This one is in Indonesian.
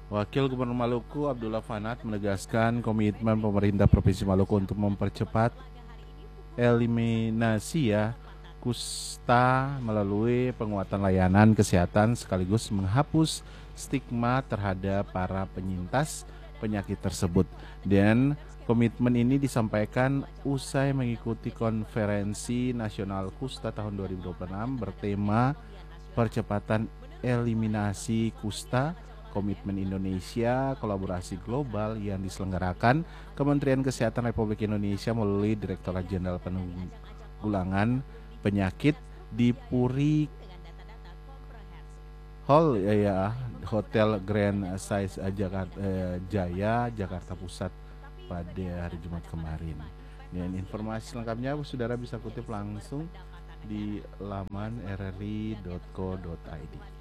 Wakil Gubernur Maluku Abdullah Fanat menegaskan komitmen pemerintah Provinsi Maluku untuk mempercepat eliminasi kusta melalui penguatan layanan kesehatan sekaligus menghapus stigma terhadap para penyintas penyakit tersebut. Dan komitmen ini disampaikan usai mengikuti konferensi nasional kusta tahun 2026 bertema percepatan eliminasi kusta, komitmen Indonesia, kolaborasi global yang diselenggarakan Kementerian Kesehatan Republik Indonesia melalui Direktorat Jenderal Penanggulangan Penyakit di Puri Hall Hotel Grand Size Jaya, Jakarta Pusat pada hari Jumat kemarin. Dan informasi lengkapnya saudara bisa kutip langsung di laman rri.co.id.